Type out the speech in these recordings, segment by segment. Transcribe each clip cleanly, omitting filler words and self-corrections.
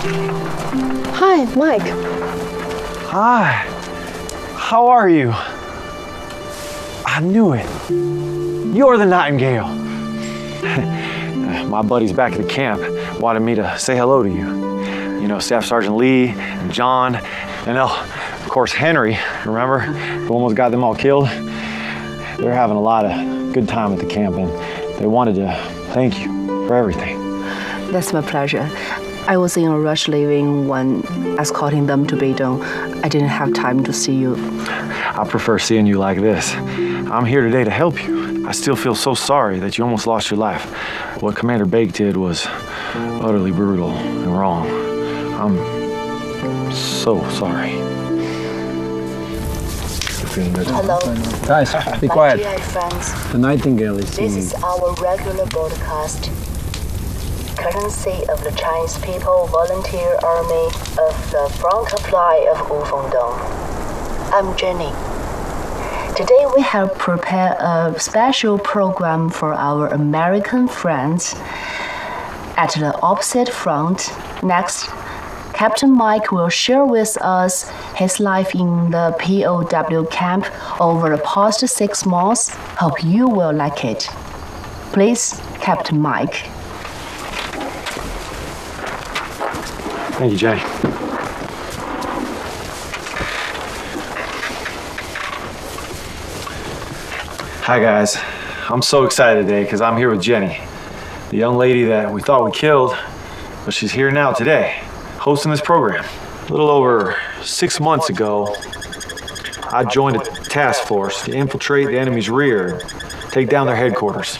Hi, Mike. Hi. How are you? I knew it. You're the Nightingale. My buddies back at the camp wanted me to say hello to you. You know, Staff Sergeant Lee and John, and of course Henry, remember? Who almost got them all killed? They're having a lot of good time at the camp, and they wanted to thank you for everything. That's my pleasure. I was in a rush leaving when escorting them to Beidong. I didn't have time to see you. I prefer seeing you like this. I'm here today to help you. I still feel so sorry that you almost lost your life. What Commander Bake did was utterly brutal and wrong. I'm so sorry. Hello. Guys, be quiet. My GI friends, The Nightingale is this singing. is our regular broadcast. Courtesy of the Chinese People Volunteer Army of the Front Supply of Wufengdong. I'm Jenny. Today we have prepared a special program for our American friends at the opposite front. Next, Captain Mike will share with us his life in the POW camp over the past 6 months. Hope you will like it. Please, Captain Mike. Thank you, Jenny. Hi, guys. I'm so excited today because I'm here with Jenny, the young lady that we thought we killed, but she's here now today, hosting this program. A little over 6 months ago, I joined a task force to infiltrate the enemy's rear and take down their headquarters.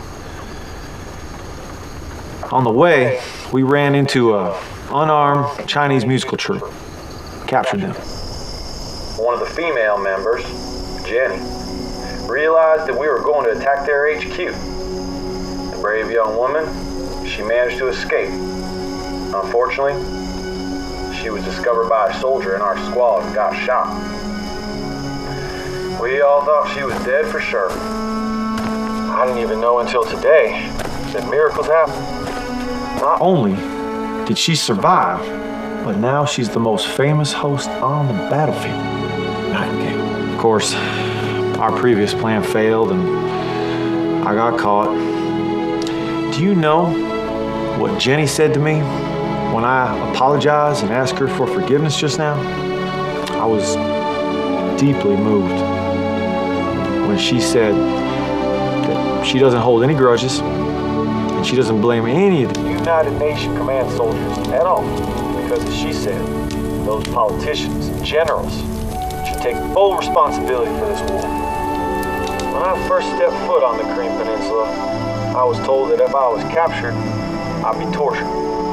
On the way, we ran into an unarmed Chinese musical troupe. Captured them. One of the female members, Jenny, realized that we were going to attack their HQ. The brave young woman, she managed to escape. Unfortunately, she was discovered by a soldier in our squad and got shot. We all thought she was dead for sure. I didn't even know until today that miracles happen. Not only did she survive, but now she's the most famous host on the battlefield. Nightingale. Of course, our previous plan failed and I got caught. Do you know what Jenny said to me when I apologized and asked her for forgiveness just now? I was deeply moved when she said that she doesn't hold any grudges and she doesn't blame any of the United Nations command soldiers at all, because as she said, those politicians and generals should take full responsibility for this war. When I first stepped foot on the Korean Peninsula, I was told that if I was captured, I'd be tortured,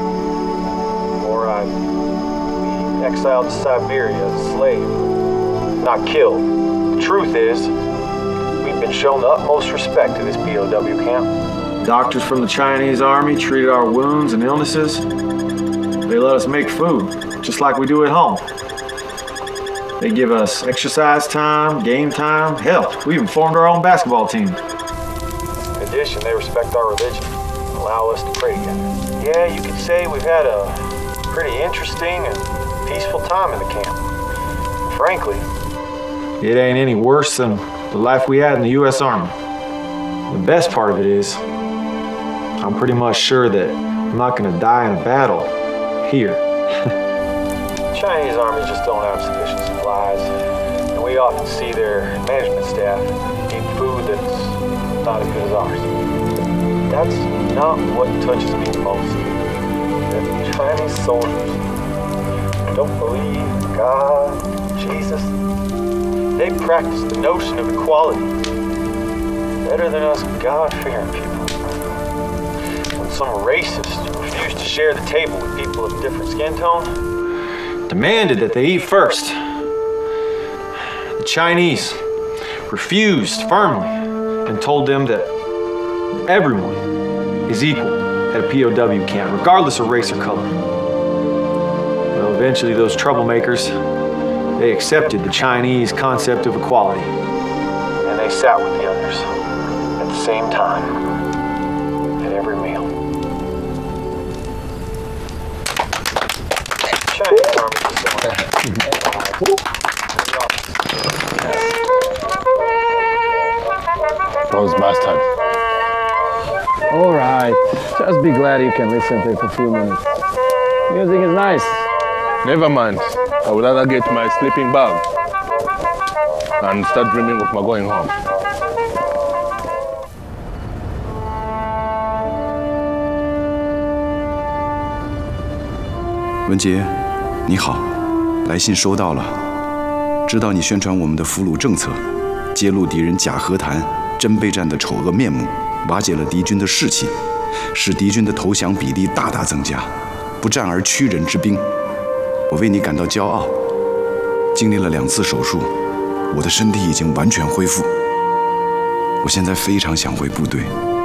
or I'd be exiled to Siberia as a slave, not killed. The truth is, we've been shown the utmost respect to this POW camp. doctors from the Chinese army treated our wounds and illnesses. They let us make food, just like we do at home. They give us exercise time, game time. Hell, we even formed our own basketball team. In addition, they respect our religion and allow us to pray together. Yeah, you could say we've had a pretty interesting and peaceful time in the camp. Frankly, It ain't any worse than the life we had in the U.S. Army. The best part of it is, I'm pretty much sure that I'm not gonna die in a battle here. Chinese armies just don't have sufficient supplies, and we often see their management staff eat food that's not as good as ours. That's not what touches me the most. The Chinese soldiers don't believe in God, Jesus. They practice the notion of equality better than us God-fearing people. When some racists refuse to share the table with people of different skin tone, Demanded that they eat first. The Chinese refused firmly and told them that everyone is equal at a POW camp, regardless of race or color. Well, eventually those troublemakers, they accepted the Chinese concept of equality. and they sat with the others at the same time at every meal. Chinese army just don't have Those bastards. All right. Just be glad you can listen to it for a few minutes. Music is nice. Never mind. I would rather get my sleeping bag and start dreaming of my going home. 文杰，你好，来信收到了。知道你宣传我们的俘虏政策，揭露敌人假和谈、真备战的丑恶面目，瓦解了敌军的士气，使敌军的投降比例大大增加，不战而屈人之兵。我为你感到骄傲。经历了2次手术，我的身体已经完全恢复。我现在非常想回部队。